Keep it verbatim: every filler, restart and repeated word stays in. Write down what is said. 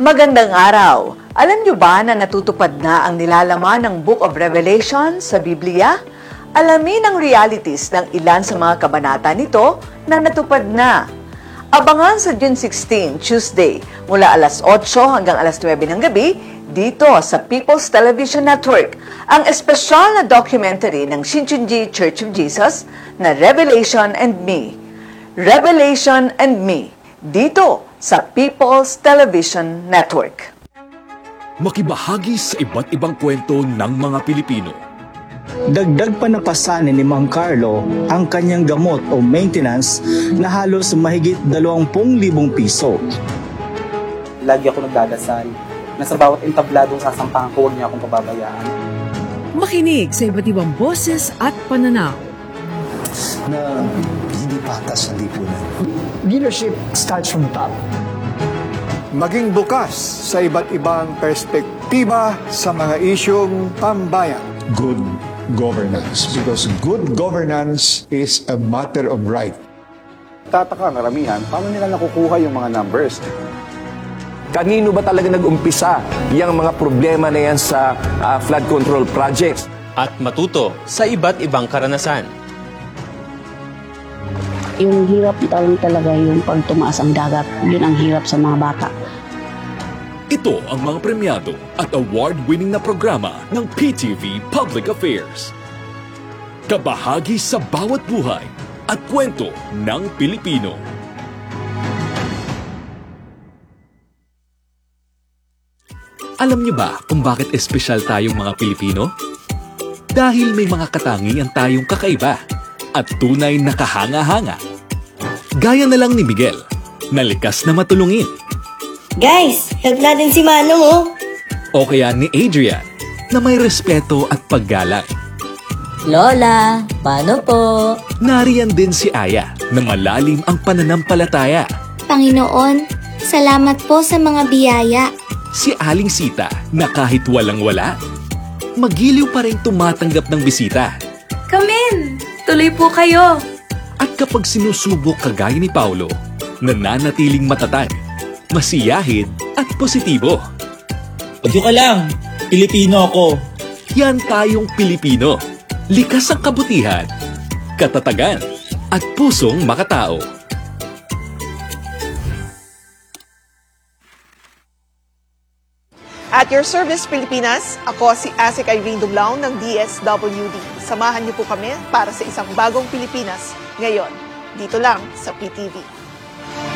Magandang araw! Alam niyo ba na natutupad na ang nilalaman ng Book of Revelation sa Biblia? Alamin ang realities ng ilan sa mga kabanata nito na natupad na. Abangan sa June sixteen, Tuesday, mula alas otso hanggang alas nuwebe ng gabi, dito sa People's Television Network, ang espesyal na documentary ng Shincheonji Church of Jesus na Revelation and Me. Revelation and Me, dito sa People's Television Network. Makibahagi sa iba't ibang kwento ng mga Pilipino. Dagdag pa napasanin ni Mang Carlo ang kanyang gamot o maintenance na halos mahigit dalawampu libong piso. Lagi ako nagdadasal na sa bawat entabladong sasampahan ko, huwag niya akong pababayaan. Makinig sa iba't ibang boses at pananaw. Na hindi patas ang lipunan. Leadership starts from the top. Maging bukas sa iba't ibang perspektiba sa mga isyong pambayan. Good governance. Because good governance is a matter of right. Tataka ang karamihan, paano nila nakukuha yung mga numbers? Kanino ba talaga nag-umpisa yung mga problema na yan sa uh, flood control projects? At matuto sa iba't ibang karanasan. Yung hirap talaga talaga yung pag tumaas ang dagat. Yun ang hirap sa mga bata. Ito ang mga premyado at award-winning na programa ng P T V Public Affairs. Kabahagi sa bawat buhay at kwento ng Pilipino. Alam niyo ba kung bakit espesyal tayong mga Pilipino? Dahil may mga katangian tayong kakaiba at tunay na kahanga-hanga. Gaya na lang ni Miguel, na likas na matulungin. Guys, help natin si Manong oh! O kaya ni Adrian, na may respeto at paggalang. Lola, paano po? Nariyan din si Aya, na malalim ang pananampalataya. Panginoon, salamat po sa mga biyaya. Si Aling Sita, na kahit walang-wala, magiliw pa rin tumatanggap ng bisita. Come in! Tuloy po kayo! At kapag sinusubok kagaya ni Paulo, nananatiling matatag, masiyahid at positibo. Pagyo ka lang, Pilipino ako. Yan tayong Pilipino. Likas ang kabutihan, katatagan, at pusong makatao. At your service, Pilipinas, ako si Asik Irene Dumlaon ng D S W D. Samahan niyo po kami para sa isang bagong Pilipinas ngayon, dito lang sa P T V.